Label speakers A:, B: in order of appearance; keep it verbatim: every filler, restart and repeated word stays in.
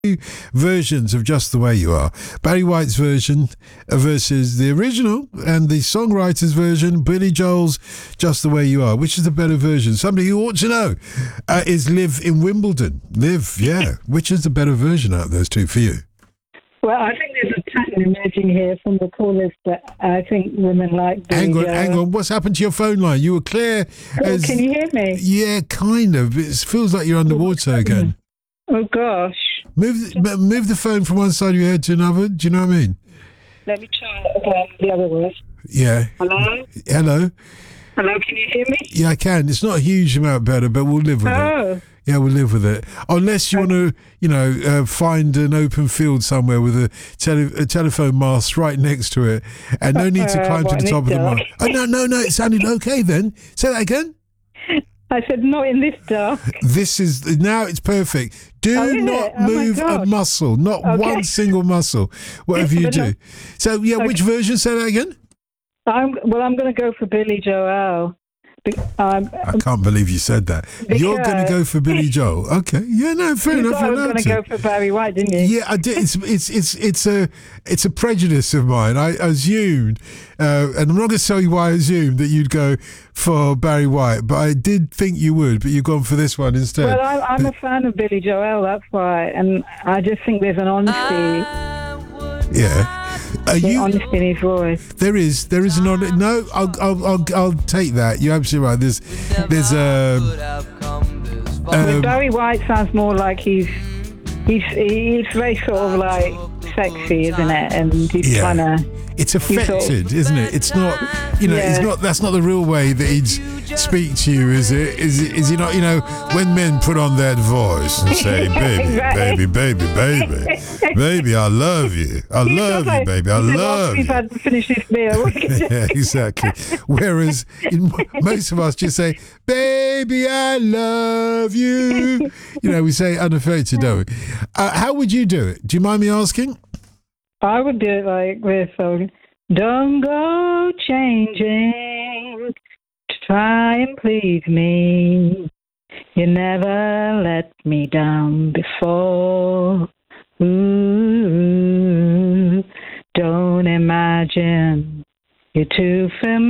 A: versions of Just the Way You Are. Barry White's version versus the original and the songwriter's version, Billy Joel's Just the Way You Are. Which is the better version? Somebody who ought to know uh, is Liv in Wimbledon. Liv, yeah. Which is the better version out of those two for you?
B: Well, I think there's a pattern emerging here from the callers that I think women like Billy
A: Hang on,
B: Joel.
A: hang on. What's happened to your phone line? You were clear
B: Oh,
A: as...
B: can you hear me?
A: Yeah, kind of. It feels like you're underwater again.
B: Oh, gosh.
A: Move the, move the phone from one side of your head to another. Do you know what I mean?
B: Let me try it again the other way.
A: Yeah.
B: Hello?
A: Hello?
B: Hello, can you hear me?
A: Yeah, I can. It's not a huge amount better, but we'll live with
B: Oh.
A: it. Yeah, we'll live with it. Unless you want to, you know, uh, find an open field somewhere with a, tele- a telephone mast right next to it, and no need to
B: Uh,
A: climb
B: what,
A: to the
B: in
A: top of
B: this
A: the mast. Oh, no, no, no. It sounded okay then. Say that again.
B: I said, not in this dark.
A: This is, now it's perfect. Do
B: Oh, is
A: not
B: it? Oh, my
A: move a
B: God.
A: muscle, not
B: Okay.
A: one single muscle, whatever you
B: But
A: do.
B: no-
A: So, yeah, which version? Say that again.
B: I'm, well, I'm going to go for Billy Joel. Be- Um,
A: I can't believe you said that. You're going to
B: Because-
A: go for Billy Joel. Okay. Yeah, no, fair
B: you
A: enough.
B: thought I
A: you're
B: was
A: allowed
B: going to
A: to.
B: go for Barry White, didn't you?
A: Yeah, I did. It's it's it's it's a it's a prejudice of mine. I assumed, uh, and I'm not going to tell you why I assumed that you'd go for Barry White, but I did think you would. But you've gone for this one instead.
B: Well, I, I'm a fan of Billy Joel, that's why. And I just think there's an honesty,
A: yeah. Are
B: an
A: you?
B: honesty in his voice.
A: There is there is an on. No, I'll I'll I'll, I'll take that. You're absolutely right. There's there's a.
B: But
A: Um,
B: Barry White sounds more like he's he's he's very sort of like sexy, isn't it? And he's
A: Yeah.
B: kind of
A: it's affected,
B: sort
A: isn't it? It's not, you know, it's
B: Yeah.
A: not. That's not the real way that he'd speak to you, is it? Is it? Is he not? You know, when men put on that voice and say, "Baby,
B: Right.
A: baby, baby, baby, baby, I love you, I
B: He
A: love
B: sounds
A: you,
B: like-
A: baby, I
B: he said,
A: love
B: "After we've
A: you."
B: had to finish this meal.
A: Yeah, exactly. Whereas in, most of us just say, "Baby, I love you." You know, we say it unaffected, don't we? Uh, how would you do it? Do you mind me asking?
B: I would do it like this song. Don't go changing to try and please me. You never let me down before. Ooh, don't imagine you're too familiar.